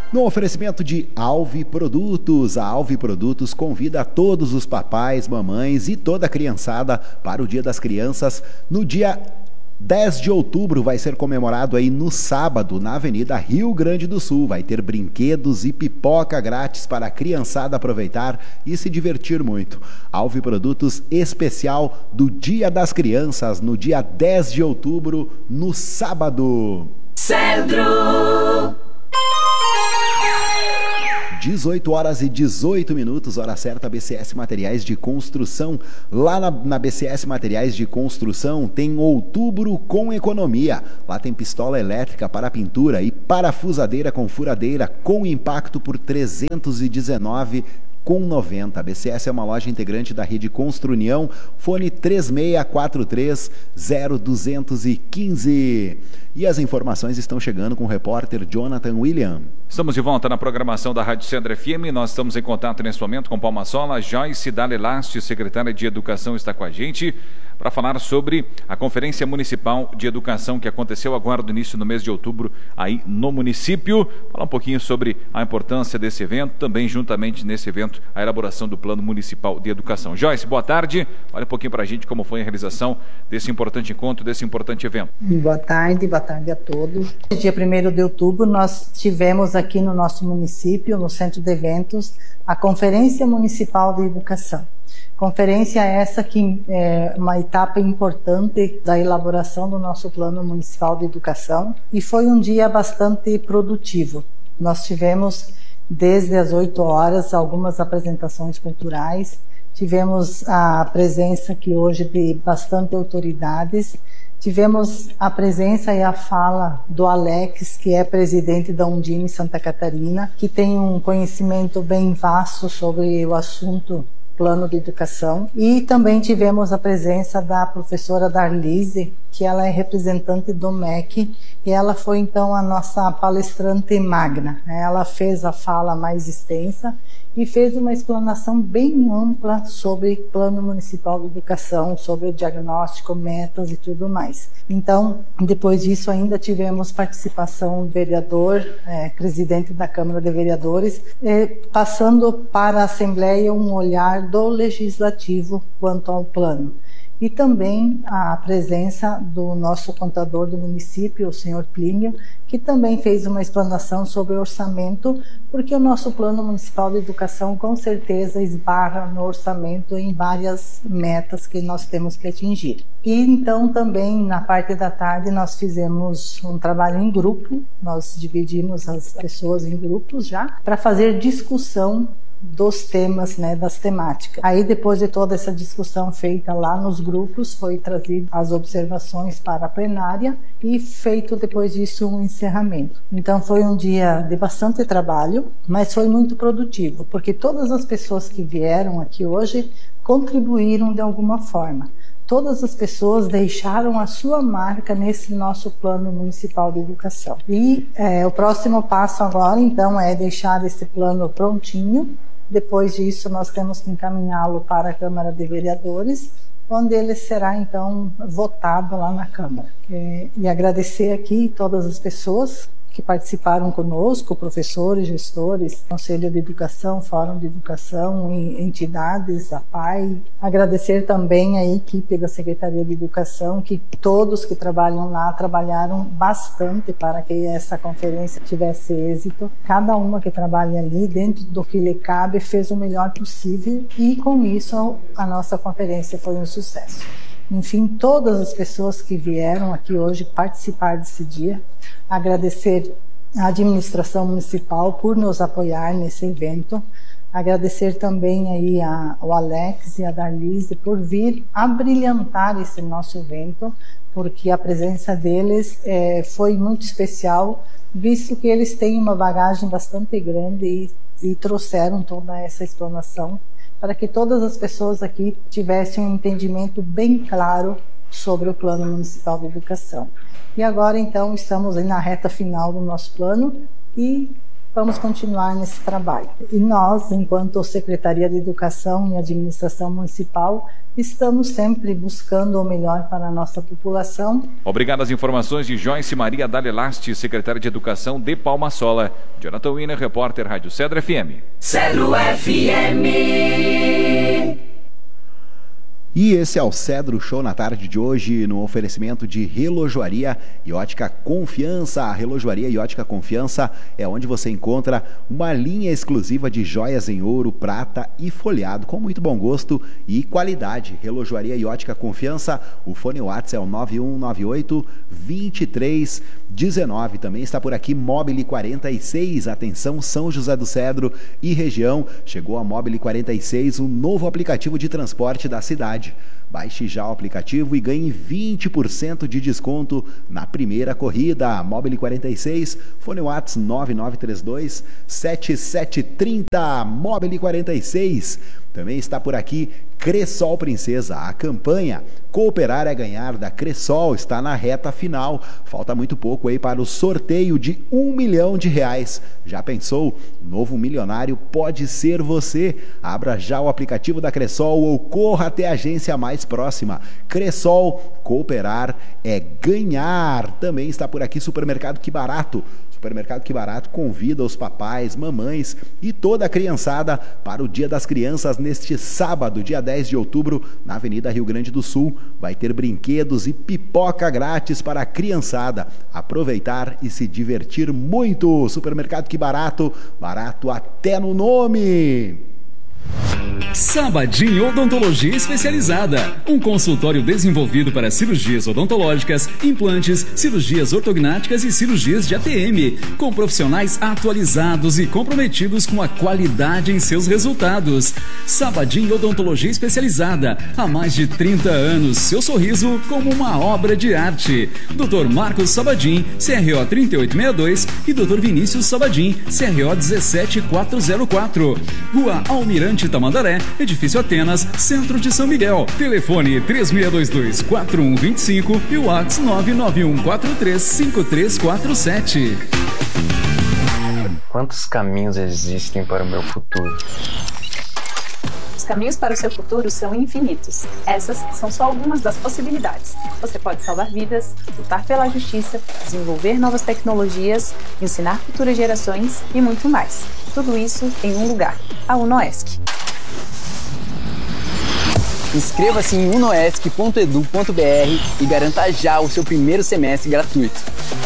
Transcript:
No oferecimento de Alvi Produtos, a Alvi Produtos convida todos os papais, mamães e toda a criançada para o Dia das Crianças no dia 10 de outubro. Vai ser comemorado aí no sábado, na Avenida Rio Grande do Sul. Vai ter brinquedos e pipoca grátis para a criançada aproveitar e se divertir muito. Alvi Produtos especial do Dia das Crianças, no dia 10 de outubro, no sábado. Centro! 18 horas e 18 minutos, hora certa, BCS Materiais de Construção. Lá na BCS Materiais de Construção tem Outubro com Economia. Lá tem pistola elétrica para pintura e parafusadeira com furadeira com impacto por R$ 319,90. A BCS é uma loja integrante da rede Construnião. Fone 36430215. E as informações estão chegando com o repórter Jonathan William. Estamos de volta na programação da Rádio Centro FM. Nós estamos em contato nesse momento com Palma Sola. Joyce Dalelast, secretária de Educação, está com a gente para falar sobre a Conferência Municipal de Educação que aconteceu agora no início do mês de outubro aí no município. Falar um pouquinho sobre a importância desse evento, também juntamente nesse evento a elaboração do Plano Municipal de Educação. Joyce, boa tarde. Olha um pouquinho para a gente como foi a realização desse importante encontro, desse importante evento. Boa tarde a todos. Dia 1º de outubro nós tivemos aqui no nosso município, no Centro de Eventos, a Conferência Municipal de Educação. Conferência essa que é uma etapa importante da elaboração do nosso Plano Municipal de Educação e foi um dia bastante produtivo. Nós tivemos desde as 8 horas algumas apresentações culturais, tivemos a presença aqui hoje de bastante autoridades, tivemos a presença e a fala do Alex, que é presidente da Undime Santa Catarina, que tem um conhecimento bem vasto sobre o assunto Plano de Educação. E também tivemos a presença da professora Darlise, que ela é representante do MEC, e ela foi então a nossa palestrante magna. Ela fez a fala mais extensa e fez uma explanação bem ampla sobre Plano Municipal de Educação, sobre o diagnóstico, metas e tudo mais. Então, depois disso ainda tivemos participação do vereador, presidente da Câmara de Vereadores, passando para a Assembleia um olhar do Legislativo quanto ao plano. E também a presença do nosso contador do município, o senhor Plínio, que também fez uma explanação sobre o orçamento, porque o nosso Plano Municipal de Educação com certeza esbarra no orçamento em várias metas que nós temos que atingir. E então também na parte da tarde nós fizemos um trabalho em grupo, nós dividimos as pessoas em grupos já, para fazer discussão dos temas, das temáticas. Aí depois de toda essa discussão feita lá nos grupos, foi trazido as observações para a plenária e feito depois disso um encerramento. Então foi um dia de bastante trabalho, mas foi muito produtivo, porque todas as pessoas que vieram aqui hoje contribuíram de alguma forma. Todas as pessoas deixaram a sua marca nesse nosso Plano Municipal de Educação. E o próximo passo agora, então, é deixar esse plano prontinho. Depois disso, nós temos que encaminhá-lo para a Câmara de Vereadores, onde ele será, então, votado lá na Câmara. E agradecer aqui todas as pessoas que participaram conosco, professores, gestores, Conselho de Educação, Fórum de Educação, entidades, a PAI. Agradecer também a equipe da Secretaria de Educação, que todos que trabalham lá trabalharam bastante para que essa conferência tivesse êxito. Cada uma que trabalha ali, dentro do que lhe cabe, fez o melhor possível e com isso a nossa conferência foi um sucesso. Enfim, todas as pessoas que vieram aqui hoje participar desse dia, agradecer à administração municipal por nos apoiar nesse evento, agradecer também aí ao Alex e a Darlise por vir abrilhantar esse nosso evento, porque a presença deles foi muito especial, visto que eles têm uma bagagem bastante grande e trouxeram toda essa explanação para que todas as pessoas aqui tivessem um entendimento bem claro sobre o Plano Municipal de Educação. E agora, então, estamos aí na reta final do nosso plano e vamos continuar nesse trabalho. E nós, enquanto Secretaria de Educação e Administração Municipal, estamos sempre buscando o melhor para a nossa população. Obrigado às informações de Joyce Maria Dalelasti, secretária de Educação de Palma-Sola. Jonathan Wiener, repórter Rádio Cedro FM. Cedro FM. E esse é o Cedro Show na tarde de hoje, no oferecimento de Relojoaria e Ótica Confiança. A Relojoaria e Ótica Confiança é onde você encontra uma linha exclusiva de joias em ouro, prata e folhado, com muito bom gosto e qualidade. Relojoaria e Ótica Confiança, o fone WhatsApp é o 9198-2319. Também está por aqui Mobile 46, atenção São José do Cedro e região. Chegou a Mobile 46, um novo aplicativo de transporte da cidade. Baixe já o aplicativo e ganhe 20% de desconto na primeira corrida. Mobile 46, fone WhatsApp 9932-7730. Mobile 46. Também está por aqui Cressol Princesa. A campanha Cooperar é Ganhar da Cressol está na reta final. Falta muito pouco aí para o sorteio de R$1 milhão. Já pensou? O novo milionário pode ser você. Abra já o aplicativo da Cressol ou corra até a agência mais próxima. Cressol, cooperar é ganhar. Também está por aqui Supermercado Que Barato. Supermercado Que Barato convida os papais, mamães e toda a criançada para o Dia das Crianças neste sábado, dia 10 de outubro, na Avenida Rio Grande do Sul. Vai ter brinquedos e pipoca grátis para a criançada. Aproveitar e se divertir muito. Supermercado Que Barato, barato até no nome. Sabadin Odontologia Especializada, um consultório desenvolvido para cirurgias odontológicas, implantes, cirurgias ortognáticas e cirurgias de ATM, com profissionais atualizados e comprometidos com a qualidade em seus resultados. Sabadin Odontologia Especializada, há mais de 30 anos, seu sorriso como uma obra de arte. Dr. Marcos Sabadin, CRO 3862 e Dr. Vinícius Sabadin, CRO 17404. Rua Almirante Tamandaré, Edifício Atenas, Centro de São Miguel. Telefone 3622-4125 e o WhatsApp 991435347. Quantos caminhos existem para o meu futuro? Os caminhos para o seu futuro são infinitos. Essas são só algumas das possibilidades. Você pode salvar vidas, lutar pela justiça, desenvolver novas tecnologias, ensinar futuras gerações e muito mais. Tudo isso em um lugar, a UNOESC. Inscreva-se em unoesc.edu.br e garanta já o seu primeiro semestre gratuito.